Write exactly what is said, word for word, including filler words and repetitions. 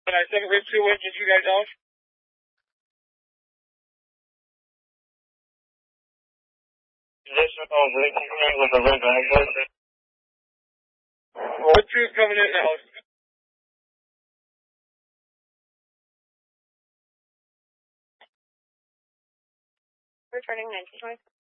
I seven Rip two, what did you guys off? Additional breaking with the red bag. What two is coming in now? Returning nineteen twenty.